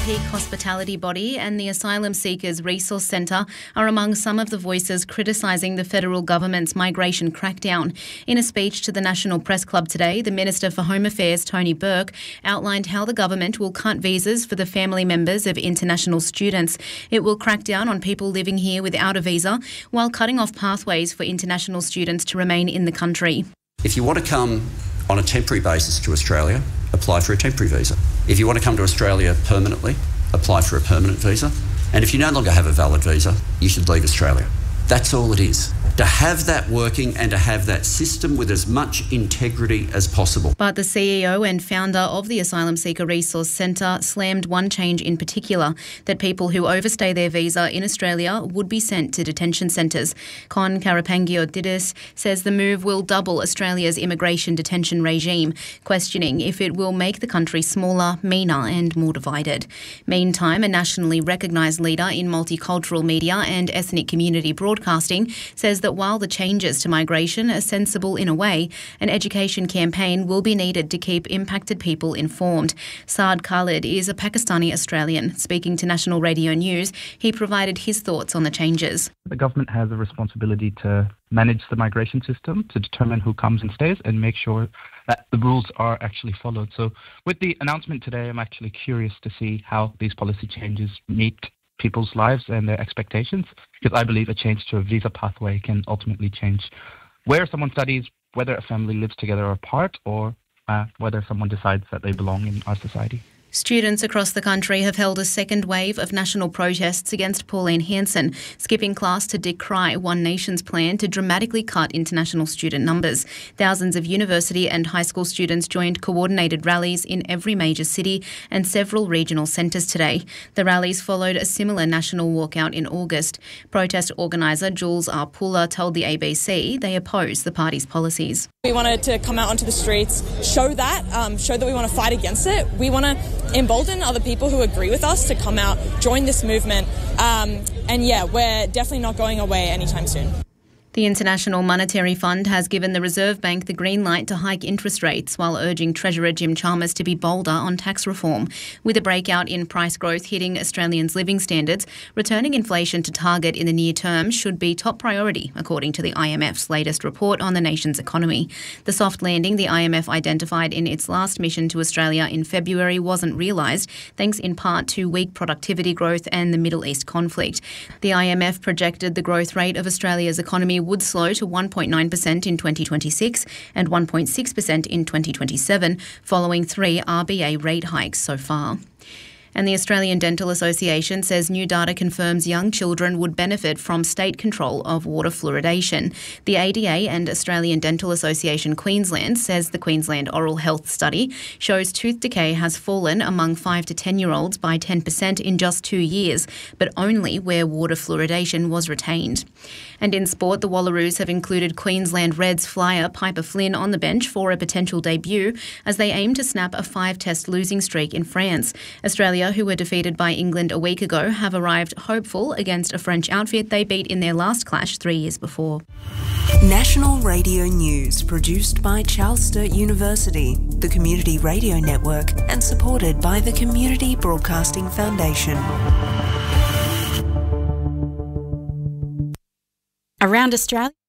Peak Hospitality Body and the Asylum Seekers Resource Centre are among some of the voices criticising the federal government's migration crackdown. In a speech to the National Press Club today, the Minister for Home Affairs, Tony Burke, outlined how the government will cut visas for the family members of international students. It will crack down on people living here without a visa, while cutting off pathways for international students to remain in the country. If you want to come on a temporary basis to Australia, apply for a temporary visa. If you want to come to Australia permanently, apply for a permanent visa. And if you no longer have a valid visa, you should leave Australia. That's all it is. To have that working and to have that system with as much integrity as possible. But the CEO and founder of the Asylum Seeker Resource Centre slammed one change in particular, that people who overstay their visa in Australia would be sent to detention centres. Con Karapangio-Didis says the move will double Australia's immigration detention regime, questioning if it will make the country smaller, meaner and more divided. Meantime, a nationally recognised leader in multicultural media and ethnic community broadcasting says that while the changes to migration are sensible in a way, an education campaign will be needed to keep impacted people informed. Saad Khalid is a Pakistani Australian. Speaking to National Radio News, he provided his thoughts on the changes. The government has a responsibility to manage the migration system, to determine who comes and stays and make sure that the rules are actually followed. So with the announcement today, I'm actually curious to see how these policy changes meet people's lives and their expectations, because I believe a change to a visa pathway can ultimately change where someone studies, whether a family lives together or apart, or whether someone decides that they belong in our society. Students across the country have held a second wave of national protests against Pauline Hanson, skipping class to decry One Nation's plan to dramatically cut international student numbers. Thousands of university and high school students joined coordinated rallies in every major city and several regional centres today. The rallies followed a similar national walkout in August. Protest organiser Jules R. Puller told the ABC they oppose the party's policies. We wanted to come out onto the streets, show that we want to fight against it. We want to embolden other people who agree with us to come out, join this movement. We're definitely not going away anytime soon. The International Monetary Fund has given the Reserve Bank the green light to hike interest rates while urging Treasurer Jim Chalmers to be bolder on tax reform. With a breakout in price growth hitting Australians' living standards, returning inflation to target in the near term should be top priority, according to the IMF's latest report on the nation's economy. The soft landing the IMF identified in its last mission to Australia in February wasn't realised, thanks in part to weak productivity growth and the Middle East conflict. The IMF projected the growth rate of Australia's economy would slow to 1.9% in 2026 and 1.6% in 2027, following 3 RBA rate hikes so far. And the Australian Dental Association says new data confirms young children would benefit from state control of water fluoridation. The ADA and Australian Dental Association Queensland says the Queensland Oral Health Study shows tooth decay has fallen among 5 to 10-year-olds by 10% in just 2 years, but only where water fluoridation was retained. And in sport, the Wallaroos have included Queensland Reds flyer Piper Flynn on the bench for a potential debut as they aim to snap a 5-test losing streak in France. Australia, who were defeated by England a week ago, have arrived hopeful against a French outfit they beat in their last clash 3 years before. National Radio News, produced by Charles Sturt University, the Community Radio Network, and supported by the Community Broadcasting Foundation. Around Australia.